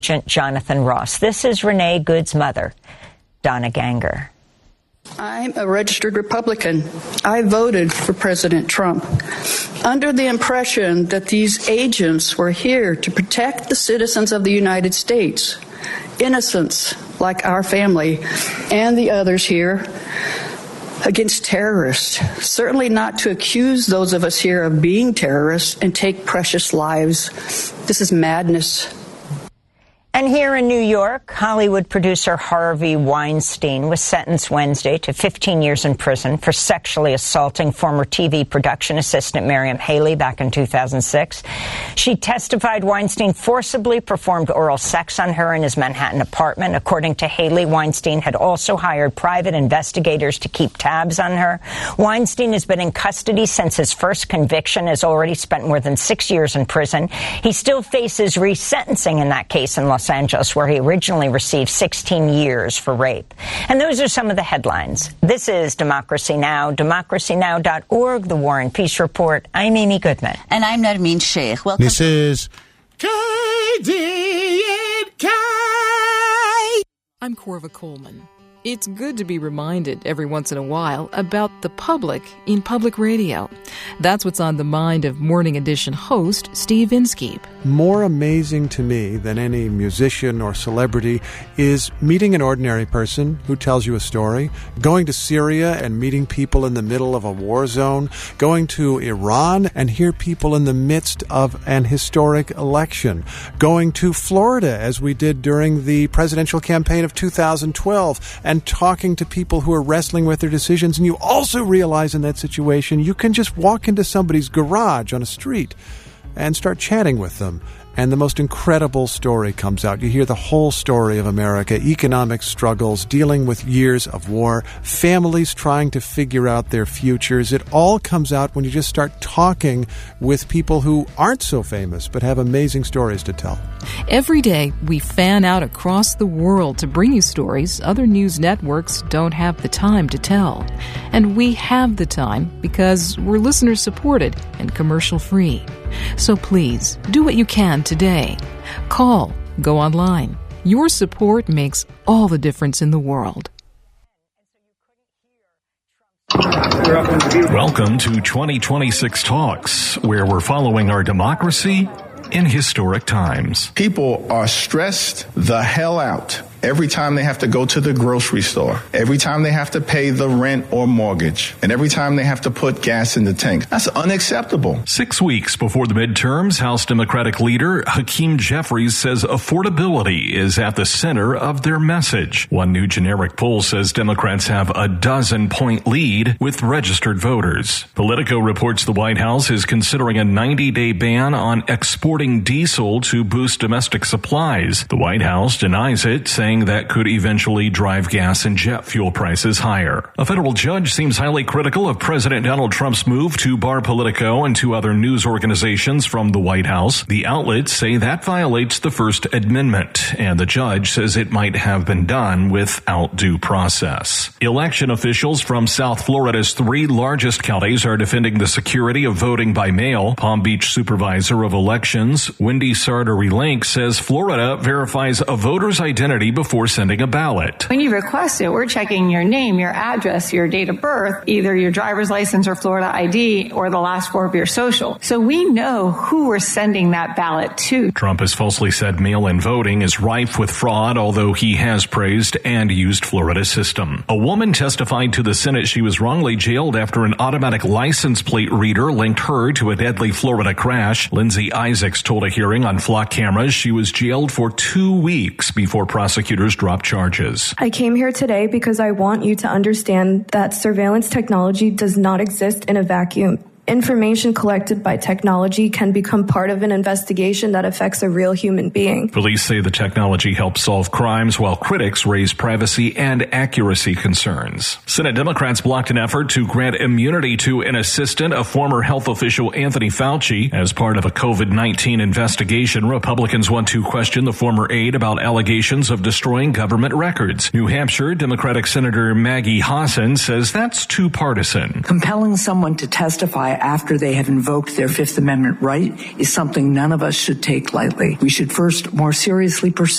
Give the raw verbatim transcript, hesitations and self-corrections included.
Jonathan Ross. This is Renee Good's mother, Donna Ganger. I'm a registered Republican. I voted for President Trump under the impression that these agents were here to protect the citizens of the United States, innocents like our family and the others here, against terrorists. Certainly not to accuse those of us here of being terrorists and take precious lives. This is madness. And here in New York, Hollywood producer Harvey Weinstein was sentenced Wednesday to fifteen years in prison for sexually assaulting former T V production assistant Miriam Haley back in two thousand six. She testified Weinstein forcibly performed oral sex on her in his Manhattan apartment. According to Haley, Weinstein had also hired private investigators to keep tabs on her. Weinstein has been in custody since his first conviction, has already spent more than six years in prison. He still faces resentencing in that case in Los Angeles, where he originally received sixteen years for rape. And those are some of the headlines. This is Democracy Now!, democracy now dot org, the War and Peace Report. I'm Amy Goodman. And I'm Nermeen Sheikh. Welcome. This is K D N K. I'm Corva Coleman. It's good to be reminded every once in a while about the public in public radio. That's what's on the mind of Morning Edition host Steve Inskeep. More amazing to me than any musician or celebrity is meeting an ordinary person who tells you a story, going to Syria and meeting people in the middle of a war zone, going to Iran and hear people in the midst of an historic election, going to Florida as we did during the presidential campaign of two thousand twelve, and talking to people who are wrestling with their decisions. And you also realize in that situation, you can just walk into somebody's garage on a street and start chatting with them. And the most incredible story comes out. You hear the whole story of America, economic struggles, dealing with years of war, families trying to figure out their futures. It all comes out when you just start talking with people who aren't so famous but have amazing stories to tell. Every day, we fan out across the world to bring you stories other news networks don't have the time to tell. And we have the time because we're listener-supported and commercial-free. So please, do what you can today. Call, go online. Your support makes all the difference in the world. Welcome to twenty twenty-six Talks, where we're following our democracy in historic times. People are stressed the hell out every time they have to go to the grocery store, every time they have to pay the rent or mortgage, and every time they have to put gas in the tank. That's unacceptable. Six weeks before the midterms, House Democratic leader Hakeem Jeffries says affordability is at the center of their message. One new generic poll says Democrats have a dozen-point lead with registered voters. Politico reports the White House is considering a ninety-day ban on exporting diesel to boost domestic supplies. The White House denies it, saying that could eventually drive gas and jet fuel prices higher. A federal judge seems highly critical of President Donald Trump's move to bar Politico and two other news organizations from the White House. The outlets say that violates the First Amendment, and the judge says it might have been done without due process. Election officials from South Florida's three largest counties are defending the security of voting by mail. Palm Beach Supervisor of Elections Wendy Sartori-Link says Florida verifies a voter's identity before sending a ballot. When you request it, we're checking your name, your address, your date of birth, either your driver's license or Florida I D or the last four of your social. So we know who we're sending that ballot to. Trump has falsely said mail-in voting is rife with fraud, although he has praised and used Florida's system. A woman testified to the Senate she was wrongly jailed after an automatic license plate reader linked her to a deadly Florida crash. Lindsay Isaacs told a hearing on flock cameras she was jailed for two weeks before prosecutors dropped charges. I came here today because I want you to understand that surveillance technology does not exist in a vacuum. Information collected by technology can become part of an investigation that affects a real human being. Police say the technology helps solve crimes, while critics raise privacy and accuracy concerns. Senate Democrats blocked an effort to grant immunity to an assistant of former health official Anthony Fauci. As part of a COVID nineteen investigation, Republicans want to question the former aide about allegations of destroying government records. New Hampshire Democratic Senator Maggie Hassan says that's too partisan. Compelling someone to testify after they have invoked their Fifth Amendment right is something none of us should take lightly. We should first more seriously pursue